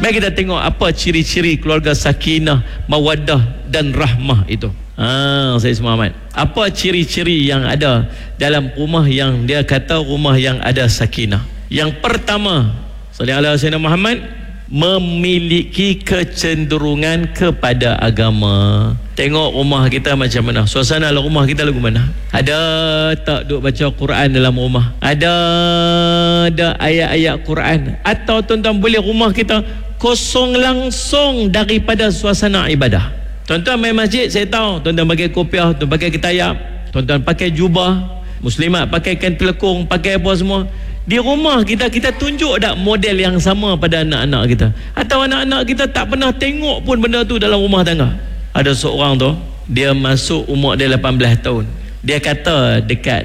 Mari kita tengok apa ciri-ciri keluarga sakinah, mawaddah dan rahmah itu. Saya Muhammad, apa ciri-ciri yang ada dalam rumah yang dia kata rumah yang ada sakinah? Yang pertama, sallallahu alaihi wasallam Muhammad, memiliki kecenderungan kepada agama. Tengok rumah kita macam mana, suasana rumah kita lagu mana? Ada tak duk baca Quran dalam rumah? Ada ayat-ayat Quran? Atau tuan-tuan boleh rumah kita kosong langsung daripada suasana ibadah? Tuan-tuan main masjid, saya tahu tuan-tuan pakai kopiah, tuan pakai ketayap, tuan-tuan pakai jubah, muslimat pakai kain telekung, pakai apa semua. Di rumah kita tunjuk tak model yang sama pada anak-anak kita? Atau anak-anak kita tak pernah tengok pun benda tu dalam rumah tangga? Ada seorang tu, dia masuk umur dia 18 tahun. Dia kata dekat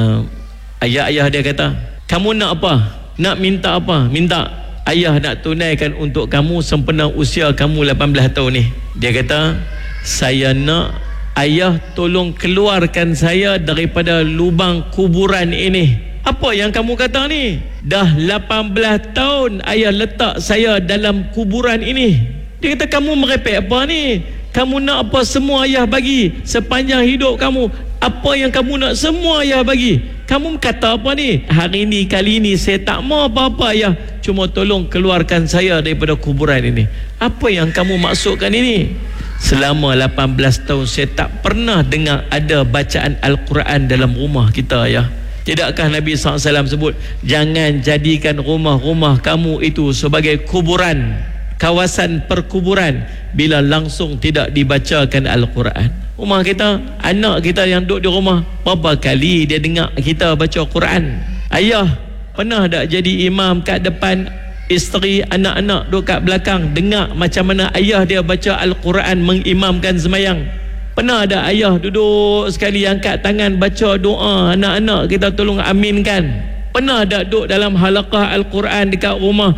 ayah dia kata, kamu nak apa? Nak minta apa? Minta ayah nak tunaikan untuk kamu sempena usia kamu 18 tahun ni. Dia kata, saya nak ayah tolong keluarkan saya daripada lubang kuburan ini. Apa yang kamu kata ni? Dah 18 tahun ayah letak saya dalam kuburan ini. Dia kata, kamu merepek apa ni? Kamu nak apa semua ayah bagi sepanjang hidup kamu? Apa yang kamu nak semua ayah bagi? Kamu kata apa ni? Hari ni, kali ni saya tak mau apa-apa ayah, cuma tolong keluarkan saya daripada kuburan ini. Apa yang kamu maksudkan ini? Selama 18 tahun saya tak pernah dengar ada bacaan Al-Quran dalam rumah kita ayah. Tidakkah Nabi SAW sebut, jangan jadikan rumah-rumah kamu itu sebagai kuburan, kawasan perkuburan, bila langsung tidak dibacakan Al-Quran? Rumah kita, anak kita yang duduk di rumah, berapa kali dia dengar kita baca Quran? Ayah pernah tak jadi imam kat depan, isteri, anak-anak duduk kat belakang, dengar macam mana ayah dia baca Al-Quran mengimamkan semayang? Pernah ada ayah duduk sekali angkat tangan baca doa, anak-anak kita tolong aminkan? Pernah ada duduk dalam halaqah Al-Quran dekat rumah,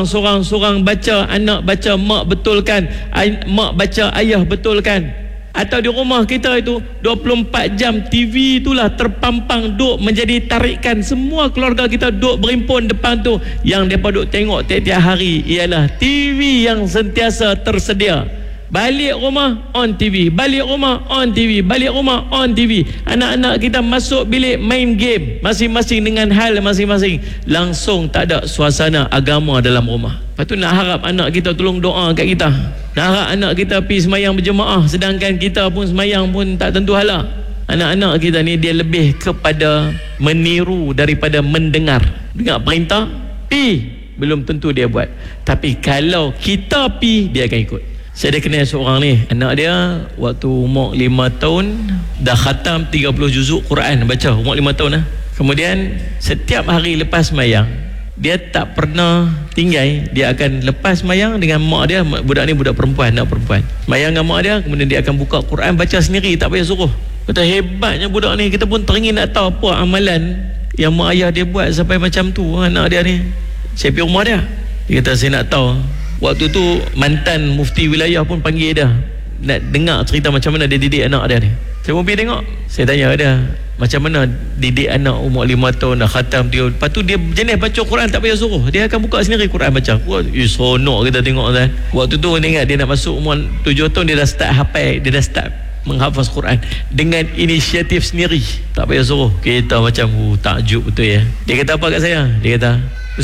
sorang baca, anak baca, mak betulkan, mak baca, ayah betulkan? Atau di rumah kita itu 24 jam TV itulah terpampang, duk menjadi tarikan semua keluarga kita duk berimpun depan tu. Yang mereka duk tengok tiap-tiap hari ialah TV yang sentiasa tersedia. Balik rumah on TV, balik rumah on TV, balik rumah on TV. Anak-anak kita masuk bilik main game masing-masing dengan hal masing-masing. Langsung tak ada suasana agama dalam rumah. Lepas tu nak harap anak kita tolong doa kat kita, nak harap anak kita pergi semayang berjemaah, sedangkan kita pun semayang pun tak tentu hala. Anak-anak kita ni dia lebih kepada meniru daripada mendengar. Dengar perintah, pi, belum tentu dia buat. Tapi kalau kita pi, dia akan ikut. Saya ada kenal seorang ni, anak dia waktu umur 5 tahun dah khatam 30 juzuk Quran baca, umur 5 tahun lah. Kemudian setiap hari lepas mayang, dia tak pernah tinggal, dia akan lepas mayang dengan mak dia. Budak ni budak perempuan, anak perempuan, mayang dengan mak dia, kemudian dia akan buka Quran baca sendiri, tak payah suruh. Kata hebatnya budak ni, kita pun teringin nak tahu apa amalan yang mak ayah dia buat sampai macam tu anak dia ni. Saya pergi rumah dia, dia kata saya nak tahu. Waktu tu mantan mufti wilayah pun panggil dia nak dengar cerita macam mana dia didik anak dia ni. Saya pun pergi tengok, saya tanya dia macam mana didik anak umur 5 tahun dah khatam dia. Lepas tu dia jenis baca Quran tak payah suruh, dia akan buka sendiri Quran baca. Wah, seronok kita tengok kan. Waktu tu dia ingat dia nak masuk umur 7 tahun, dia dah start hafal, dia dah start menghafaz Quran dengan inisiatif sendiri, tak payah suruh. Kita macam takjub betul ya. Dia kata apa kat saya? Dia kata,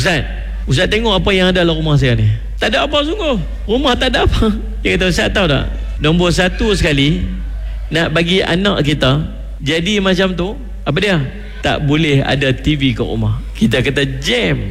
Ustaz tengok apa yang ada dalam rumah saya ni. Tak ada apa sungguh, rumah tak ada apa. Dia kata, Ustaz tahu tak, nombor satu sekali nak bagi anak kita jadi macam tu, apa dia? Tak boleh ada TV kat rumah. Kita kata jam.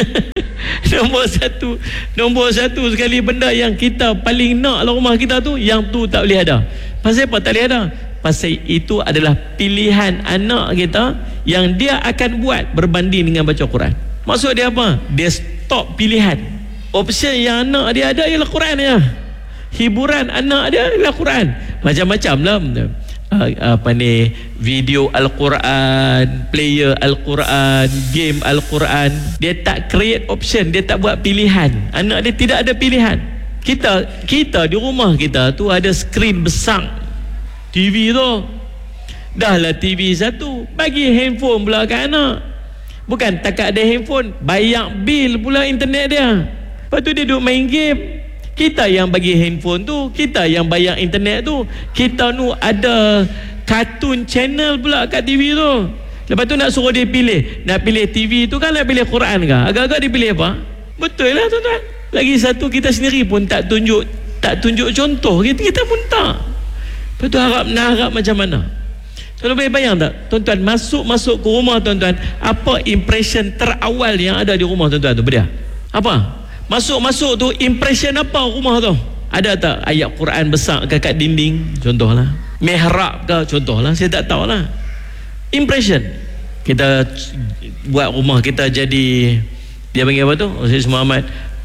Nombor satu sekali benda yang kita paling nak dalam rumah kita tu, yang tu tak boleh ada. Pasal apa tak boleh ada? Pasal itu adalah pilihan anak kita yang dia akan buat berbanding dengan baca Quran. Maksud dia apa? Dia stop pilihan. Option yang anak dia ada ialah Quran ya. Hiburan anak dia ialah Quran. Macam-macam lah, apa ni, video Al-Quran, player Al-Quran, game Al-Quran. Dia tak create option, dia tak buat pilihan. Anak dia tidak ada pilihan. Kita di rumah kita tu ada skrin besar, TV tu. Dahlah TV satu, bagi handphone pula kat anak. Bukan takat ada handphone, bayar bil pula internet dia. Lepas tu dia duduk main game. Kita yang bagi handphone tu, kita yang bayar internet tu, kita nu ada kartun channel pula kat TV tu. Lepas tu nak suruh dia pilih, nak pilih TV tu kan, nak pilih Quran kan, agak-agak dia pilih apa? Betul lah tuan-tuan. Lagi satu, kita sendiri pun tak tunjuk contoh, kita pun tak. Lepas tu harap macam mana? Tuan-tuan boleh bayang tak? Tuan-tuan masuk ke rumah tuan-tuan, apa impression terawal yang ada di rumah tuan-tuan tu? Berdia? Apa? Masuk tu impression apa rumah tu? Ada tak ayat Quran besar kat dinding? Contohlah. Mihrab ke? Contohlah. Saya tak tahulah. Impression. Kita buat rumah kita jadi, dia panggil apa tu? Saya Muhammad,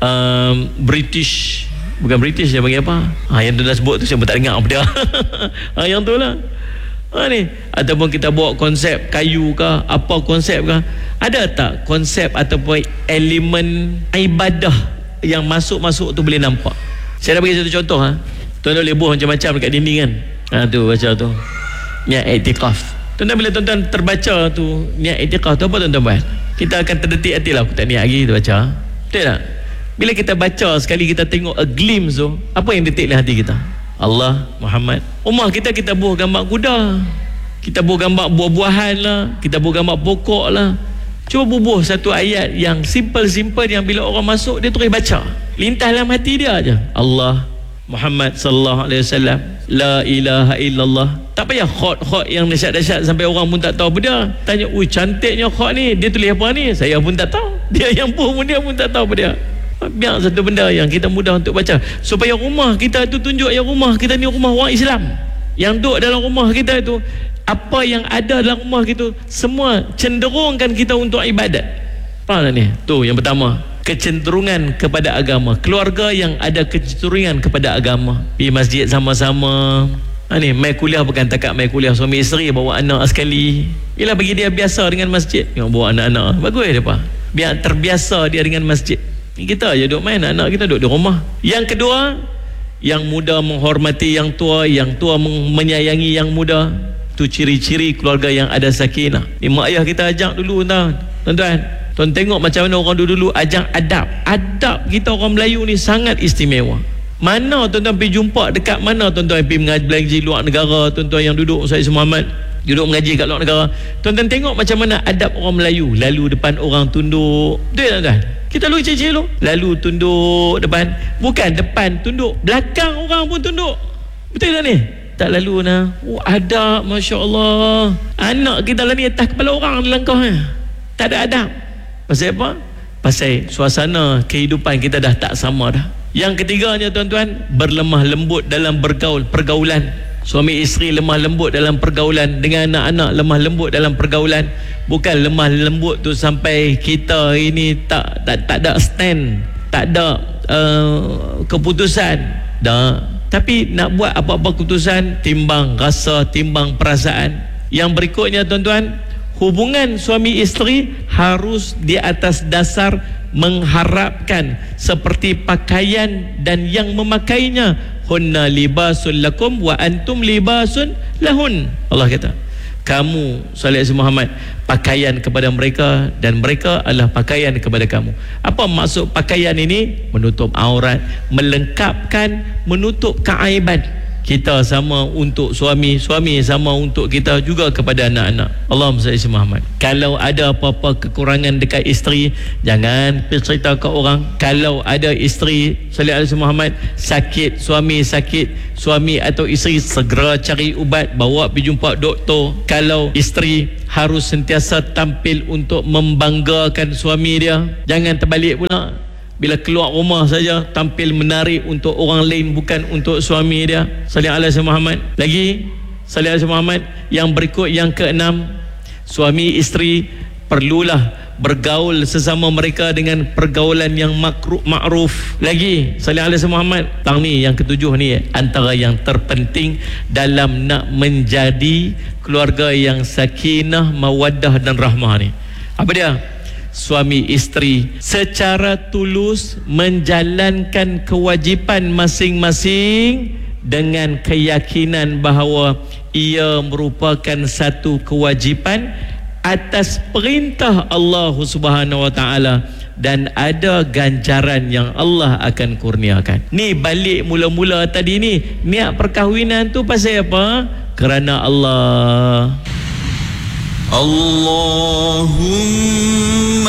British. Bukan British, dia panggil apa? Yang tu dah sebut tu saya pun tak dengar apa dia. Yang tu lah. Ni. Ataupun kita bawa konsep kayu ke, apa konsep ke, ada tak konsep ataupun elemen ibadah yang masuk tu boleh nampak? Saya dah bagi satu contoh. Tuan-tuan boleh buah macam-macam dekat dinding kan. Tu baca tu niat iktikaf. Tuan-tuan bila tuan-tuan terbaca tu niat iktikaf tu, apa tuan-tuan buat? Kita akan terdetik hati lah, aku tak niat lagi tu baca. Betul tak? Bila kita baca sekali, kita tengok a glimpse tu, apa yang detik dalam hati kita? Allah, Muhammad. Rumah kita buah gambar kuda, kita buah gambar buah-buahan lah, kita buah gambar pokok lah. Cuba bubuh satu ayat yang simple yang bila orang masuk dia terus baca, lintas dalam hati dia aja. Allah, Muhammad sallallahu alaihi wasallam, la ilaha illallah. Tak payah khot yang dahsyat-dahsyat sampai orang pun tak tahu apa dia. Tanya, cantiknya khot ni, dia tulis apa ni? Saya pun tak tahu. Dia yang buah pun dia pun tak tahu apa dia. Biar satu benda yang kita mudah untuk baca, supaya rumah kita tu tunjuk yang rumah kita ni rumah orang Islam. Yang duduk dalam rumah kita itu, apa yang ada dalam rumah kita semua cenderungkan kita untuk ibadat. Faham tak ni? Tu yang pertama, kecenderungan kepada agama. Keluarga yang ada kecenderungan kepada agama, pergi masjid sama-sama. Ni mai kuliah, bukan takat mai kuliah suami isteri, bawa anak sekali. Ialah bagi dia biasa dengan masjid. Yang bawa anak-anak, bagus dia apa? Biar terbiasa dia dengan masjid. Kita aja duduk main, anak kita duduk di rumah. Yang kedua, yang muda menghormati yang tua menyayangi yang muda. Tu ciri-ciri keluarga yang ada sakinah. Ni mak ayah kita ajak dulu tuan-tuan. Tuan tengok macam mana orang dulu ajak adab. Adab kita orang Melayu ni sangat istimewa. Mana tuan-tuan pergi jumpa, dekat mana tuan-tuan pergi mengaji luar negara, tuan-tuan yang duduk saya Muhammad duduk mengaji kat luar negara, tuan-tuan tengok macam mana adab orang Melayu. Lalu depan orang tunduk. Betul tuan-tuan? Kita lalu cicil tu, lalu tunduk depan, bukan depan tunduk, belakang orang pun tunduk. Betul tak ni? Tak lalu adab, Masya Allah. Anak kita lah ni atas kepala orang langkah tak ada adab. Pasal apa? Pasal suasana kehidupan kita dah tak sama dah. Yang ketiganya tuan-tuan, berlemah lembut dalam pergaulan. Suami isteri lemah lembut dalam pergaulan dengan anak-anak, lemah lembut dalam pergaulan. Bukan lemah lembut tu sampai kita ini tak ada stand, tak ada keputusan dah. Tapi nak buat apa-apa keputusan, timbang rasa, timbang perasaan. Yang berikutnya tuan-tuan, hubungan suami isteri harus di atas dasar mengharapkan seperti pakaian dan yang memakainya. Hunna libasun lakum wa antum libasun lahun. Allah kata, kamu sallallahu alaihi Muhammad pakaian kepada mereka dan mereka adalah pakaian kepada kamu. Apa maksud pakaian ini? Menutup aurat, melengkapkan, menutup keaiban. Kita sama untuk suami, suami sama untuk kita juga kepada anak-anak. Allahumma salli ala Muhammad. Kalau ada apa-apa kekurangan dekat isteri, jangan cerita ke orang. Kalau ada isteri sallallahu alaihi Muhammad sakit, suami atau isteri segera cari ubat, bawa pergi jumpa doktor. Kalau isteri harus sentiasa tampil untuk membanggakan suami dia, jangan terbalik pula. Bila keluar rumah saja tampil menarik untuk orang lain, bukan untuk suami dia. Sallallahu alaihi Muhammad. Lagi sallallahu alaihi Muhammad. Yang berikut, yang keenam, suami isteri perlulah bergaul sesama mereka dengan pergaulan yang ma'ruf. Lagi sallallahu alaihi Muhammad. Tang ni yang ketujuh ni antara yang terpenting dalam nak menjadi keluarga yang sakinah, mawaddah dan rahmah ni. Apa dia? Suami isteri secara tulus menjalankan kewajipan masing-masing dengan keyakinan bahawa ia merupakan satu kewajipan atas perintah Allah Subhanahu wa taala dan ada ganjaran yang Allah akan kurniakan. Ni balik mula-mula tadi ni, niat perkahwinan tu pasal apa? Kerana Allah. Allahumma